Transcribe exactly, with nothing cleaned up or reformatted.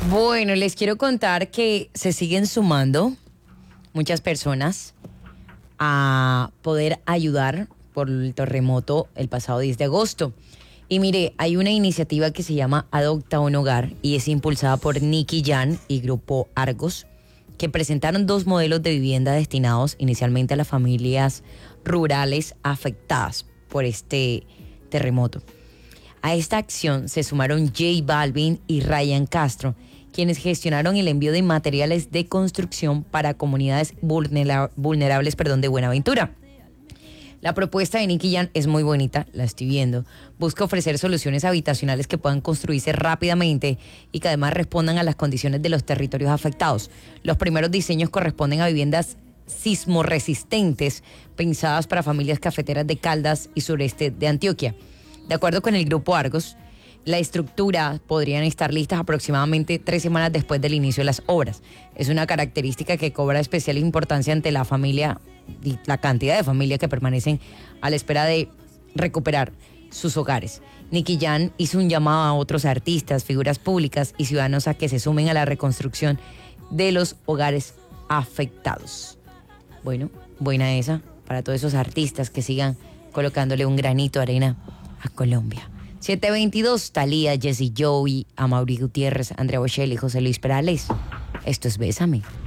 Bueno, les quiero contar que se siguen sumando muchas personas a poder ayudar por el terremoto el pasado diez de agosto. Y mire, hay una iniciativa que se llama Adopta un Hogar y es impulsada por Nicky Jam y Grupo Argos, que presentaron dos modelos de vivienda destinados inicialmente a las familias rurales afectadas por este terremoto. A esta acción se sumaron J Balvin y Ryan Castro, quienes gestionaron el envío de materiales de construcción para comunidades vulnera- vulnerables perdón, de Buenaventura. La propuesta de Nicky Jam es muy bonita, la estoy viendo. Busca ofrecer soluciones habitacionales que puedan construirse rápidamente y que además respondan a las condiciones de los territorios afectados. Los primeros diseños corresponden a viviendas sismorresistentes pensadas para familias cafeteras de Caldas y sureste de Antioquia. De acuerdo con el Grupo Argos, la estructura podrían estar listas aproximadamente tres semanas después del inicio de las obras. Es una característica que cobra especial importancia ante la familia y la cantidad de familias que permanecen a la espera de recuperar sus hogares. Nicky Jam hizo un llamado a otros artistas, figuras públicas y ciudadanos a que se sumen a la reconstrucción de los hogares afectados. Bueno, buena esa para todos esos artistas que sigan colocándole un granito de arena a Colombia. siete veintidós, Thalía, Jessy Joey, Amaury Gutiérrez, Andrea Bocelli y José Luis Perales. Esto es Bésame.